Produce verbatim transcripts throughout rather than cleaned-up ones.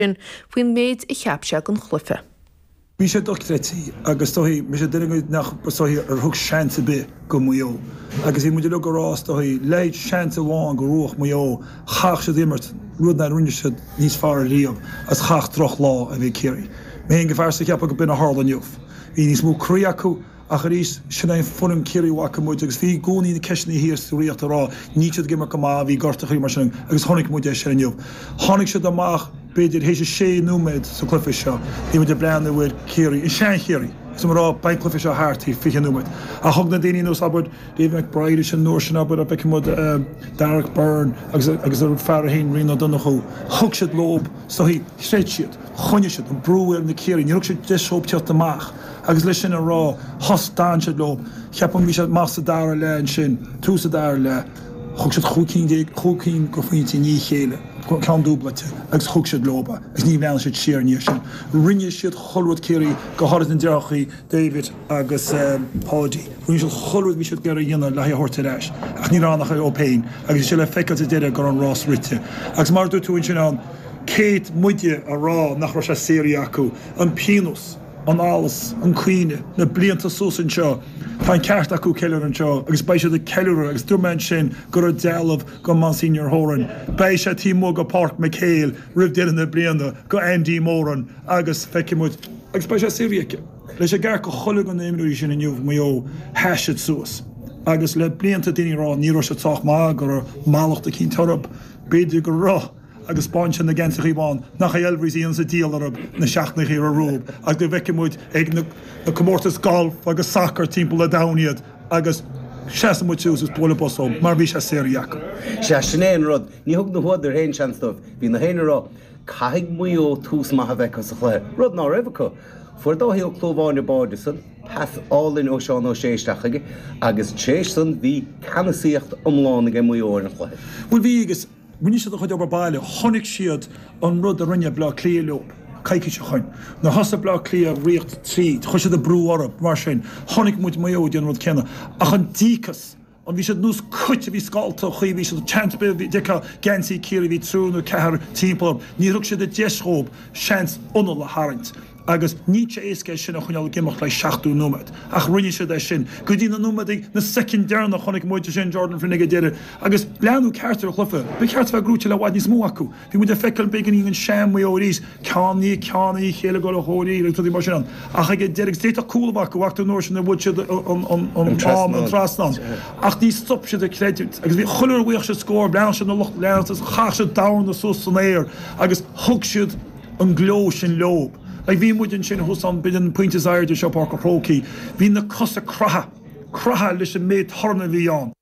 sin faoin méid I cheapse an chluife. Bhí sé dochretí agus tóí me sé duine nach basáí ar thug seanta be go muo. Agus í muidir le go rás tóí leid seanta bháin go ruach muo chaach sé immert rud na runne se níos far riamh as chaach troch lá a bhí céirí. Mé hén gefar sa ceappa go bin a hála niuh. Bhí níos mú crí acu a charís sinna funnim céirí wacha muid agus bhí gúnaí na ceisna hir súíocht rá níiad gimar go má bhí gortachaí mar sin agus tháinig muid é sin niuh. Tháinig sé amach beidir hééis sé núméid sa clufi seo, í mu de breanna bhfuil céirí, I sean chéirí, is rá bain clufi seo háirtaí fi núméid. A thug na daoine nó abud David McBride sin nóir sin abud a be mud Derek Byrne agus agus ar fear hain rina donna chu. Thug siad lob, so hí sréid siad, chunne siad an brúir na céirí, ní rug siad disób teocht amach. Agus leis sin a rá hostáin siad lob, cheapam bhí siad más a dáir le an sin, tús a dáir le, thug siad chúcín go faointí ní chéile. Can dúblate agus thug siad loba, agus ní bhean siad siar níos sin. Rinne siad chollúd céirí go háid an dearchaí David agus Páidí. Rinne siad chollúd bhí siad gar a dhéanana le horta leis. Ach ní ránach ó péin, agus sé le feiceil a deire gur an rás rite. Agus mar dú túin sin an céad muide a rá nach ra sé séri acu, an pianos, an alles, an cuine, na blianta súsan seo. Tá ceart acu ceúir an seo, agus bei sé de ceúir agus dúmen sin gur a dealamh go Monsignor Horan. Bei sé tí mó go Park McHale, rih déan na bliana, go Andy Moran, agus feicimúid, agus bei sé síríice. Leis sé gar go chola an éimúí sin inniuh mó heisiid suas. Agus le blianta daoine rá ní seách má gur málacht a cín torab, beidir go rá. Agus spáin na gensaí bháin nach elbhrí íon sa díalarab na seaachnach ar a rúb, agus go bheicemuid ag na commórtas golf agus soccer timp le daniad agus seasamúid siús bóla bosóm, mar bhí sé séireach. Se sinnéon rud, ní thug na huad ar héin seanstah, bhí na héine rá caiig muo tús maithe bheith sa chléir. Rud ná raibhacha, fuair dóthaí ó clúbháin báide san, path álinn ó seán ó séisteachaige, agus séis san bhí canasíocht omlána go muo na chléir. Bhfuil bhí agus Bhí sé chuid obair bailile, chonig siad an rud a rinne blá clí lób, caiici se chuin. Na hosa blá clí a riocht tríd, chu siad a brú orb, mar sin, chonig muid maió an rud cena. Ach an dícas, an bhí siad nús cuite bhí scalta chuí bhí siad chantbe bhí decha gensaí céirí bhí trúnú cehar timppla, ní rug siad a deisrób seans unal le haint. Agus ní sé éasce sin a chuneal gimach le seachtú númad. Ach rinne sé sin. Go dtí na númadaí na secondéarna chonig muide sin Jordan Finnegan deire. Agus leanú ceartar a chlufa, be ceart bheith grúte le bhaid níos mó acu. Bhí muide feiceil began íon seam mé órís, cánaí, cánaí, chéile go le chóirí, le tudí mar sin. Ach ag deireg déta coolbach go bhachtú nóir sin na bhúd siad an tram an trasnan. Ach ní stop siad a credit. Agus bhí chuir bhuiach se scór, blean sin na lucht leantas, chaach se dawn na sus san éir, agus thug siad an gló sin lob. Like bhí muidin sin thusan bidin pointes air de seo Park Croki, bhí na cosa cratha, cratha leis an méid thorna bhí an.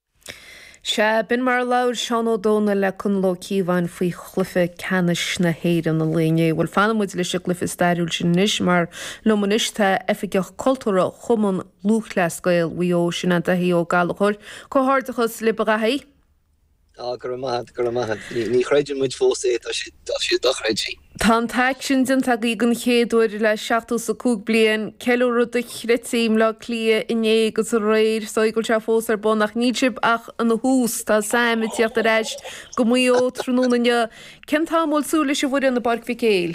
Se bin mar lair Seán O'Donnell le chun locíomhain faoi chluife canis na héad an na léine. Bhfuil fanmuid leis a chluife stairiúil sin níos mar lomaniste efficeach cultúra chuman lúchleascail bhío sin an tahí ó galachir, cóthirtachas le bagaí. Ah, gur mahad, gur mahad. Ní chreidir muid fósa tá si dochreidí. Tá taic sin den tag ígan chéadúir le seachtú sa cúg blian, ceú rud a chreitím le clia iné agus a réir soigil se fós ar bonach nísib ach an hús tá sam i tíocht a reist go muo trúnúna cen tá móil súla se bhfuir an na barc fi céil.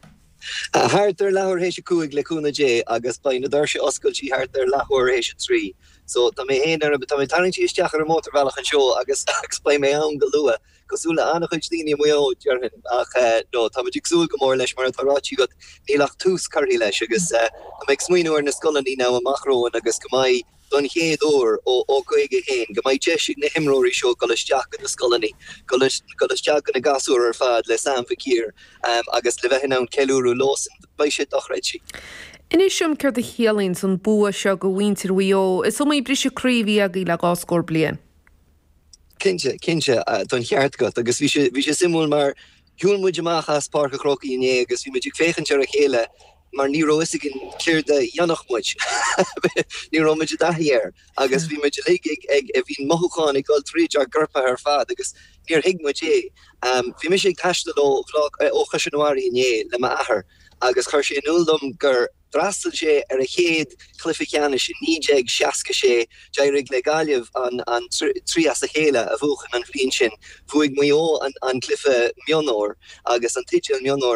Hartar lehor hééis cuaig le cúna dé agus ba na d'ir se oscailtí hartar lehor hééis trí. So tá mé héanaar tá mé tarintí isteach ar mótar bhealach an seo agus explain mé an go lua cosúla annach chuid daoine mó dearhan ach nó tá muid súil go mór leis mar atárátí go nílach tús carí leis agus tá méid smuoinúir na scolaní ná amachróin agus go maiid don héadúir ó ó chuige héin go maiid deisiigh na himróirí seo go leisteach na scolaní go leisteach na gasúir ar fad le sam ficír agus le bheithin an ceúrú losan ba sé dochreidtí. Inis sem ceir de chéalainn san bua seo go bhhaintir bhío, is mé brise críomhí a í le gáscór blian. Kinse, kinse don cheart got, agus bhí sé simúil mar dúil muid amachchas Park Croki iné agus bhí muidir féchantear a chéile mar ní roisigin céir de dionach muid. Ní ro muid dahiar, agus bhí muid léigh ag a bhín mothúcháin ag gáil tríd ar gurpa ar fad, agus níor hiig muid é. Bhí mis ag taiste ó ó chaisiúáí iné le ma ahar, agus chuir sé núldum gur drastal sé ar a chéad clificeanne sin níéag seaca sé deirig le galh an an trí as a chéile a bhuachan an bhlín sin fuig muo an an cliffe mionór agus an titil mionór